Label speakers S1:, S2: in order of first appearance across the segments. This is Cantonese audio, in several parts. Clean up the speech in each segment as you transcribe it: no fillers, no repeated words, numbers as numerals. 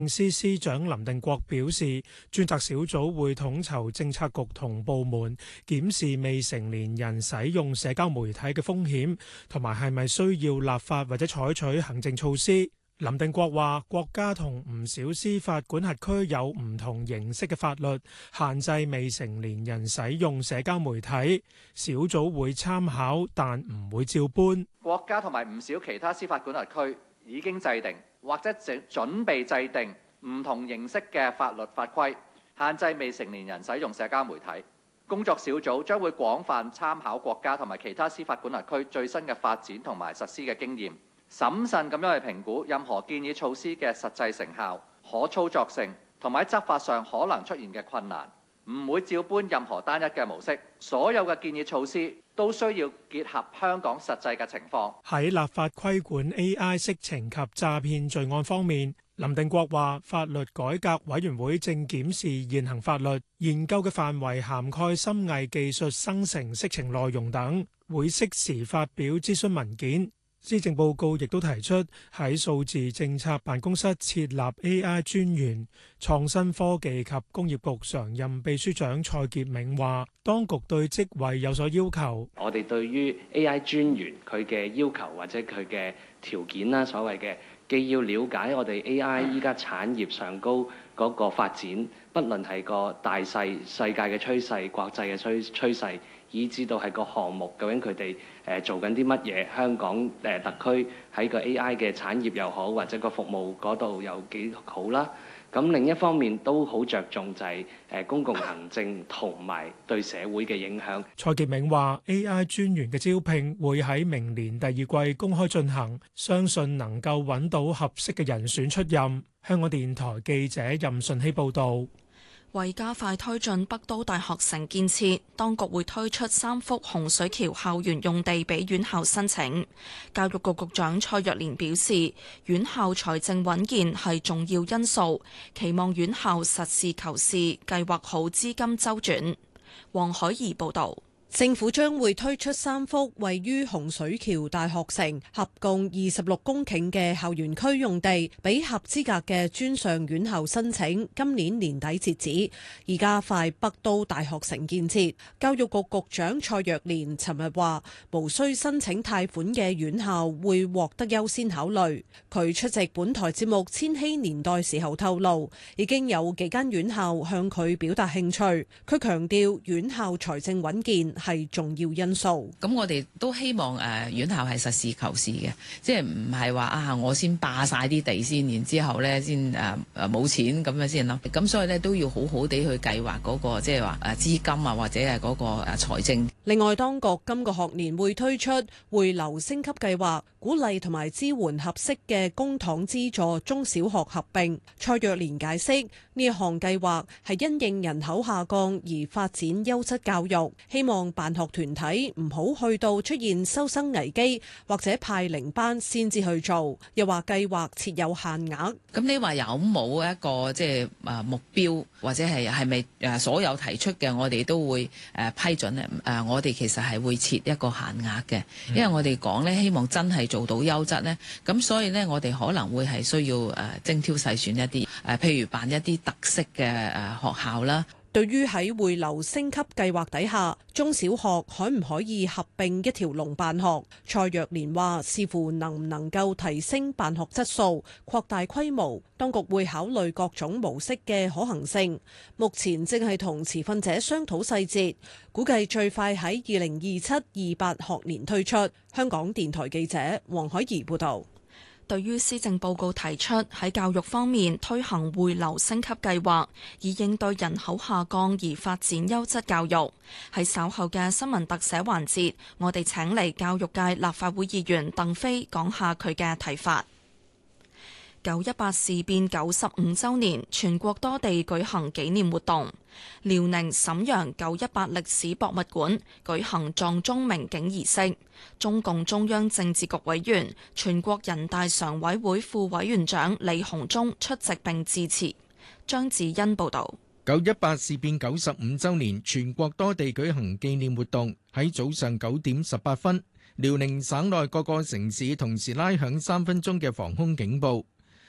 S1: 司司長林定國表示，專責小組會統籌政策局同部門檢視未成年人使用社交媒體嘅風險，同埋係咪需要立法或者採取行政措施。林定國話，國家同唔少司法管轄區有唔同形式嘅法律限制未成年人使用社交媒體，小組會參考，但唔會照搬。
S2: 國家同埋唔少其他司法管轄區已經制定或者準備制定唔同形式嘅法律法規，限制未成年人使用社交媒體。工作小組將會廣泛參考國家同埋其他司法管轄區最新嘅發展同埋實施嘅經驗，審慎咁樣去評估任何建議措施嘅實際成效、可操作性同埋喺執法上可能出現嘅困難，唔會照搬任何單一嘅模式。所有嘅建議措施都需要結合香港實際嘅情況。
S1: 喺立法規管 AI 色情及詐騙罪案方面，林定國話，法律改革委員會正檢視現行法律，研究嘅範圍涵蓋深偽技術生成色情內容等，會適時發表諮詢文件。施政報告亦都提出喺數字政策辦公室設立 AI 專員。創新科技及工業局常任秘書長蔡潔明話，當局對職位有所要求。
S3: 我哋對於 AI 專員佢嘅要求或者佢嘅條件啦，所謂嘅既要了解我哋 AI 依家產業上高嗰個發展，不論係個大勢、世界嘅趨勢、國際嘅趨勢，以至到係個項目究竟佢哋做緊啲乜嘢，香港特區喺個 AI 嘅產業又好，或者個服務嗰度有幾好啦。咁另一方面都好着重就係公共行政同埋對社會嘅影響。
S1: 蔡潔明話 AI 專員嘅招聘會喺明年第二季公開進行，相信能夠揾到合適嘅人選出任。香港電台記者任順希報導。
S4: 為加快推進北都大學城建設，當局會推出3幅洪水橋校園用地俾院校申請。教育局局長蔡若蓮表示，院校財政穩健係重要因素，期望院校實事求是，計劃好資金周轉。黃海怡報導。
S5: 政府將會推出3幅位於洪水橋大學城合共26公頃嘅校園區用地，俾合資格嘅專上院校申請，今年年底截止，以加快北都大學城建設。教育局局長蔡若蓮尋日話，無需申請貸款嘅院校會獲得優先考慮。佢出席本台節目《千禧年代》時候透露，已經有幾間院校向佢表達興趣。佢強調院校財政穩健係重要因素。
S6: 咁我哋都希望院校係實事求是嘅，即係唔係話我先霸晒啲地先，然之後咧先冇錢咁樣先諗。咁所以咧都要好好地去計劃嗰個即係話資金啊，或者係嗰個財政。
S5: 另外，當局今個學年會推出匯流升級計劃，鼓勵同埋支援合適嘅公帑資助中小學合併。蔡若蓮解釋，呢一項計劃係因應人口下降而發展優質教育，希望辦學團體唔好去到出現收生危機或者派零班先至去做。又話計劃設有限額。
S6: 咁你話有冇一個即係目標，或者係咪所有提出嘅我哋都會批准咧？我哋其實係會設一個限額嘅，因為我哋講咧希望真係做到優質咧，咁所以咧我哋可能會係需要精挑細選一啲譬如辦一啲特色嘅學校啦。
S5: 對於喺匯流升級計劃底下，中小學可唔可以合併一條龍辦學？蔡若蓮話：視乎能唔能夠提升辦學質素、擴大規模，當局會考慮各種模式嘅可行性。目前正係同持份者商討細節，估計最快喺2027-28學年推出。香港電台記者黃海怡報導。
S4: 對於施政報告提出喺教育方面推行匯流升級計劃，以應對人口下降而發展優質教育，喺稍後嘅新聞特寫環節，我哋請嚟教育界立法會議員鄧飛講下佢嘅睇法。918事變95週年，全國多地舉行紀念活動。遼寧瀋陽918歷史博物館舉行撞鐘鳴景儀式。中共中央政治局委員、全國人大常委會副委員長李鴻忠出席並致辭。張子欣報導。
S7: 918事變95週年，全國多地舉行紀念活動。喺早上9點18分，遼寧省內各個城市同時拉響3分鐘嘅防空警報。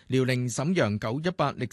S7: 遼寧瀋陽918歷